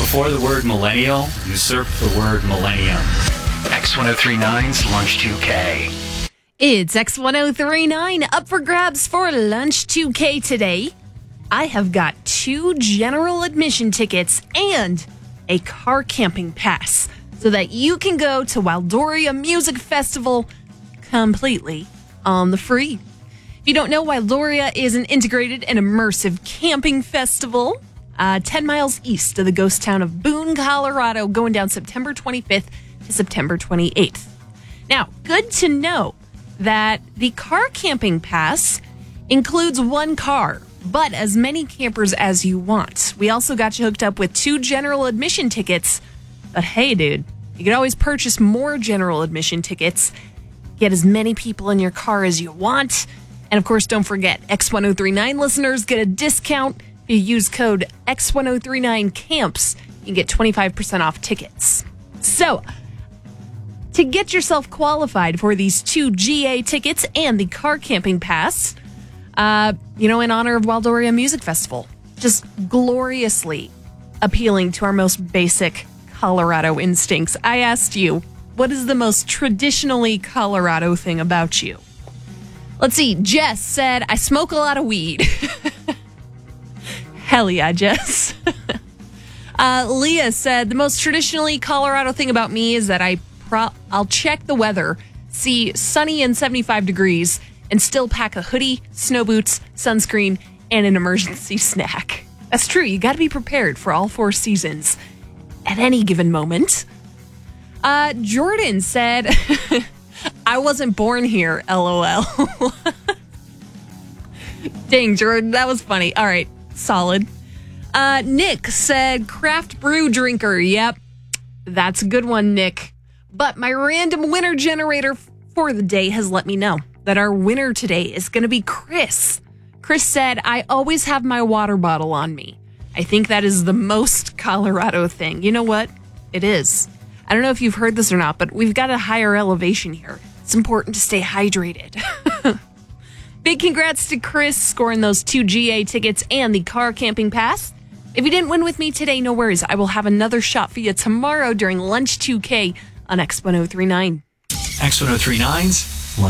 Before the word millennial, usurp the word millennium. X1039's Lunch 2K. It's X1039 up for grabs for Lunch 2K today. I have got 2 general admission tickets and a car camping pass so that you can go to Wildoria Music Festival completely on the free. If you don't know, Wildoria is an integrated and immersive camping festival 10 miles east of the ghost town of Boone, Colorado, going down September 25th to September 28th. Now, good to know that the car camping pass includes 1 car, but as many campers as you want. We also got you hooked up with 2 general admission tickets. But hey, dude, you can always purchase more general admission tickets, get as many people in your car as you want. And of course, don't forget, X1039 listeners get a discount. If you use code X1039CAMPS, you can get 25% off tickets. So, to get yourself qualified for these 2 GA tickets and the car camping pass, in honor of Wildoria Music Festival, just gloriously appealing to our most basic Colorado instincts, I asked you, what is the most traditionally Colorado thing about you? Let's see. Jess said, I smoke a lot of weed. Hell yeah, Jess. Leah said, the most traditionally Colorado thing about me is that I'll check the weather, see sunny and 75 degrees, and still pack a hoodie, snow boots, sunscreen, and an emergency snack. That's true. You got to be prepared for all 4 seasons at any given moment. Jordan said, I wasn't born here, LOL. Dang, Jordan, that was funny. All right, solid. Nick said, craft brew drinker. Yep, that's a good one, Nick. But my random winner generator for the day has let me know that our winner today is going to be Chris. Chris said, I always have my water bottle on me. I think that is the most Colorado thing. You know what? It is. I don't know if you've heard this or not, but we've got a higher elevation here. It's important to stay hydrated. Big congrats to Chris scoring those 2 GA tickets and the car camping pass. If you didn't win with me today, no worries. I will have another shot for you tomorrow during Lunch 2K on X1039. X1039's